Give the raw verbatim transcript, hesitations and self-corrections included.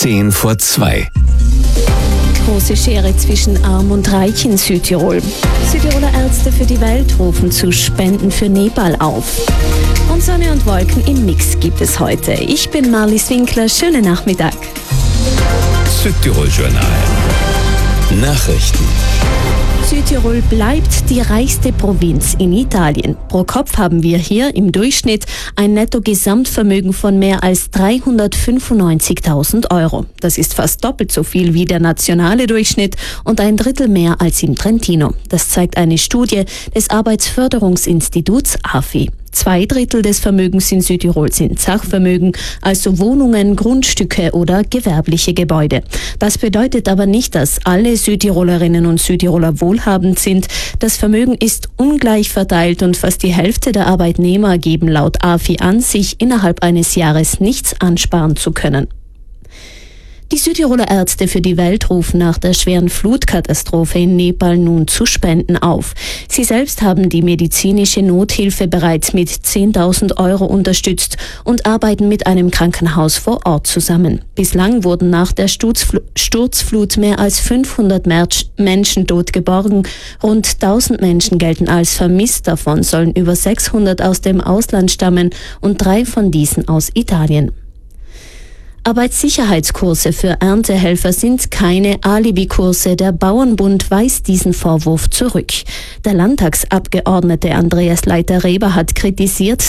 Zehn vor zwei. Große Schere zwischen Arm und Reich in Südtirol. Südtiroler Ärzte für die Welt rufen zu Spenden für Nepal auf. Und Sonne und Wolken im Mix gibt es heute. Ich bin Marlies Winkler. Schönen Nachmittag. Südtirol-Journal. Nachrichten. Südtirol bleibt die reichste Provinz in Italien. Pro Kopf haben wir hier im Durchschnitt ein Netto-Gesamtvermögen von mehr als dreihundertfünfundneunzigtausend Euro. Das ist fast doppelt so viel wie der nationale Durchschnitt und ein Drittel mehr als im Trentino. Das zeigt eine Studie des Arbeitsförderungsinstituts A F I. Zwei Drittel des Vermögens in Südtirol sind Sachvermögen, also Wohnungen, Grundstücke oder gewerbliche Gebäude. Das bedeutet aber nicht, dass alle Südtirolerinnen und Südtiroler wohlhabend sind. Das Vermögen ist ungleich verteilt und fast die Hälfte der Arbeitnehmer geben laut A F I an, sich innerhalb eines Jahres nichts ansparen zu können. Die Südtiroler Ärzte für die Welt rufen nach der schweren Flutkatastrophe in Nepal nun zu Spenden auf. Sie selbst haben die medizinische Nothilfe bereits mit zehntausend Euro unterstützt und arbeiten mit einem Krankenhaus vor Ort zusammen. Bislang wurden nach der Sturzfl- Sturzflut mehr als fünfhundert Mer- Menschen tot geborgen. Rund tausend Menschen gelten als vermisst. Davon sollen über sechshundert aus dem Ausland stammen und drei von diesen aus Italien. Arbeitssicherheitskurse für Erntehelfer sind keine Alibi-Kurse. Der Bauernbund weist diesen Vorwurf zurück. Der Landtagsabgeordnete Andreas Leiter-Reber hat kritisiert,